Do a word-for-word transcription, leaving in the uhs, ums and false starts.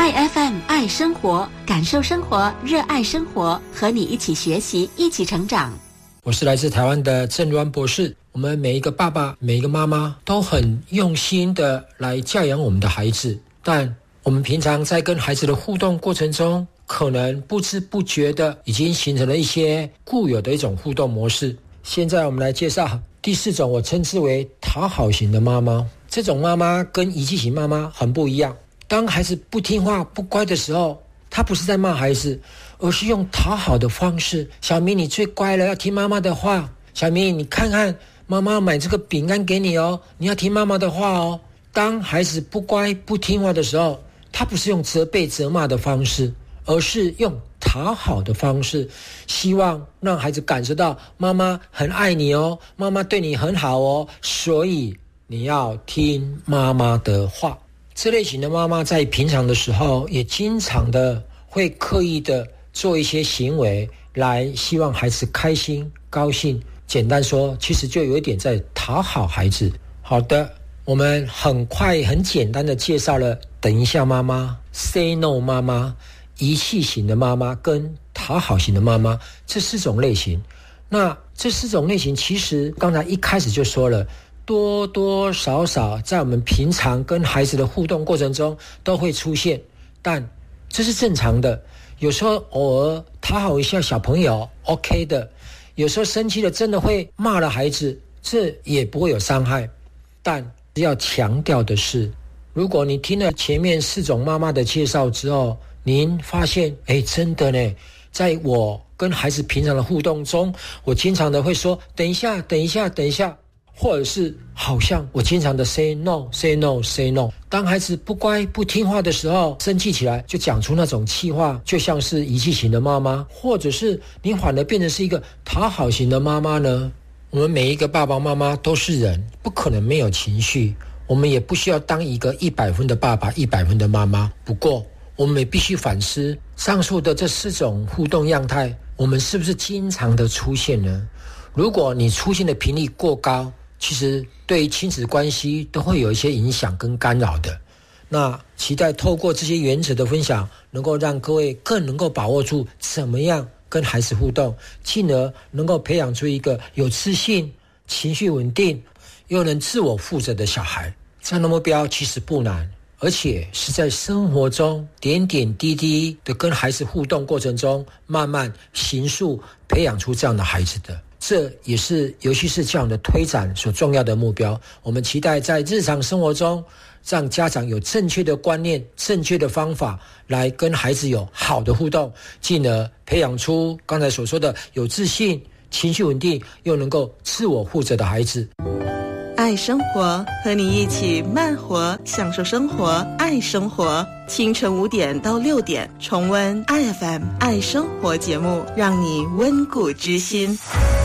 爱 F M 爱生活，感受生活，热爱生活，和你一起学习，一起成长。 我是来自台湾的郑瑞安博士。我们每一个爸爸每一个妈妈都很用心的来教养我们的孩子，但我们平常在跟孩子的互动过程中，可能不知不觉的已经形成了一些固有的一种互动模式。现在我们来介绍第四种，我称之为讨好型的妈妈。这种妈妈跟遗弃型妈妈很不一样。当孩子不听话不乖的时候，她不是在骂孩子，而是用讨好的方式，小明你最乖了，要听妈妈的话，小明你看看妈妈买这个饼干给你哦，你要听妈妈的话哦。当孩子不乖不听话的时候，他不是用责备责骂的方式，而是用讨好的方式，希望让孩子感受到妈妈很爱你哦，妈妈对你很好哦，所以你要听妈妈的话。这类型的妈妈在平常的时候也经常的会刻意的做一些行为来希望孩子开心高兴，简单说其实就有一点在讨好孩子。好的，我们很快很简单的介绍了等一下妈妈、say no 妈妈、遗弃型的妈妈跟讨好型的妈妈这四种类型。那这四种类型其实刚才一开始就说了，多多少少在我们平常跟孩子的互动过程中都会出现，但这是正常的。有时候偶尔讨好一下小朋友 OK 的，有时候生气了真的会骂了孩子，这也不会有伤害。但要强调的是，如果你听了前面四种妈妈的介绍之后，您发现诶真的呢，在我跟孩子平常的互动中，我经常的会说等一下等一下等一下，或者是好像我经常的 say no say no say no。 当孩子不乖不听话的时候，生气起来就讲出那种气话，就像是遗弃型的妈妈，或者是你反而变成是一个讨好型的妈妈呢？我们每一个爸爸妈妈都是人，不可能没有情绪，我们也不需要当一个一百分的爸爸一百分的妈妈。不过我们也必须反思，上述的这四种互动样态我们是不是经常的出现呢？如果你出现的频率过高，其实对亲子关系都会有一些影响跟干扰的。那期待透过这些原则的分享，能够让各位更能够把握住怎么样跟孩子互动，进而能够培养出一个有自信、情绪稳定又能自我负责的小孩。这样的目标其实不难，而且是在生活中点点滴滴的跟孩子互动过程中，慢慢形塑培养出这样的孩子的。这也是游戏式教养的推展所重要的目标。我们期待在日常生活中，让家长有正确的观念、正确的方法来跟孩子有好的互动，进而培养出刚才所说的有自信、情绪稳定又能够自我负责的孩子。 爱生活，和你一起慢活，享受生活，爱生活。清晨五点到六点，重温 I F M 爱生活节目，让你温故知新。